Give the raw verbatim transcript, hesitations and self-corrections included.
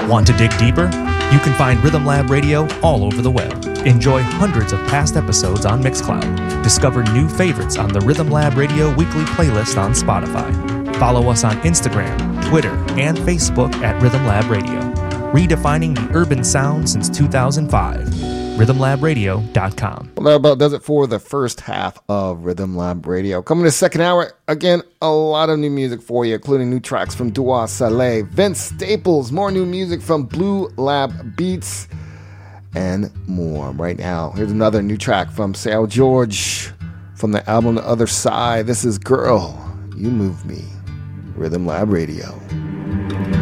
Want to dig deeper? You can find Rhythm Lab Radio all over the web. Enjoy hundreds of past episodes on Mixcloud. Discover new favorites on the Rhythm Lab Radio weekly playlist on Spotify. Follow us on Instagram, Twitter, and Facebook at Rhythm Lab Radio. Redefining the urban sound since two thousand five. rhythm lab radio dot com. Well, that about does it for the first half of Rhythm Lab Radio. Coming to the second hour, again, a lot of new music for you, including new tracks from Dua Saleh, Vince Staples, more new music from Blue Lab Beats, and more. Right now, here's another new track from Sal George from the album The Other Side. This is Girl, You Move Me. Rhythm Lab Radio.